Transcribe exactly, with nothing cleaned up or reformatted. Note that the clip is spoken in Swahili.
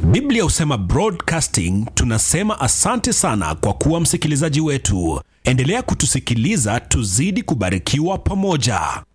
Biblia husema Broadcasting, tunasema asante sana kwa kuwa msikilizaji wetu. Endelea kutusikiliza, tuzidi kubarikiwa pamoja.